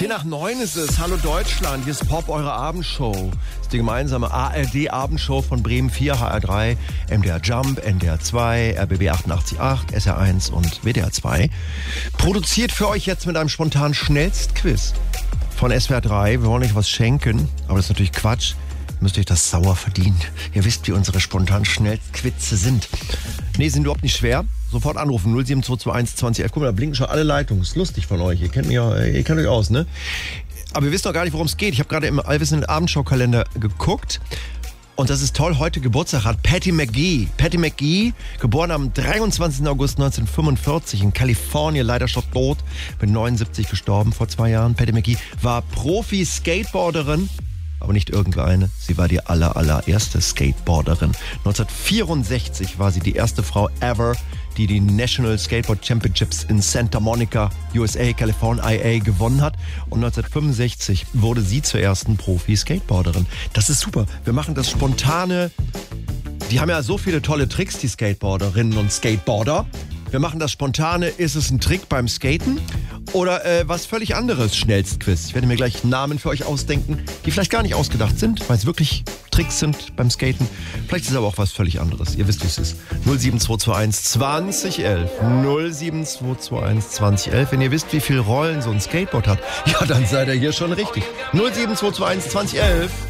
10:09 ist es. Hallo Deutschland, hier ist Pop, eure Abendshow. Das ist die gemeinsame ARD-Abendshow von Bremen 4, HR3, MDR Jump, NDR 2, RBB 88.8, SR1 und WDR 2. Produziert für euch jetzt mit einem spontanen Schnellstquiz von SWR 3. Wir wollen euch was schenken, aber das ist natürlich Quatsch. Ihr müsst euch das sauer verdienen. Ihr wisst, wie unsere spontanen Schnellstquizze sind. Nee, sind überhaupt nicht schwer. Sofort anrufen, 07221 2011. Guck mal, da blinken schon alle Leitungen. Ist lustig von euch. Ihr kennt euch aus, ne? Aber ihr wisst doch gar nicht, worum es geht. Ich habe gerade im allwissenden Abendschau-Kalender geguckt. Und das ist toll, heute Geburtstag hat Patti McGee. Patti McGee, geboren am 23. August 1945 in Kalifornien, leider schon tot, mit 79 gestorben vor 2 Jahren. Patti McGee war Profi-Skateboarderin, aber nicht irgendeine. Sie war die allererste Skateboarderin. 1964 war sie die erste Frau ever, die National Skateboard Championships in Santa Monica, USA, California, IA gewonnen hat. Und 1965 wurde sie zur ersten Profi-Skateboarderin. Das ist super. Wir machen das spontane. Die haben ja so viele tolle Tricks, die Skateboarderinnen und Skateboarder. Wir machen das spontane. Ist es ein Trick beim Skaten? Oder was völlig anderes, Schnellstquiz. Ich werde mir gleich Namen für euch ausdenken, die vielleicht gar nicht ausgedacht sind, weil es wirklich Tricks sind beim Skaten. Vielleicht ist es aber auch was völlig anderes. Ihr wisst, wie es ist. 07221 2011. 07221 2011. Wenn ihr wisst, wie viele Rollen so ein Skateboard hat, ja, dann seid ihr hier schon richtig. 07221 2011.